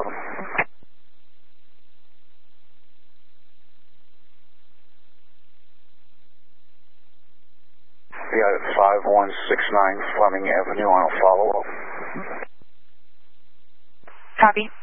11. We got it 5169 Fleming Avenue on a follow-up. Copy.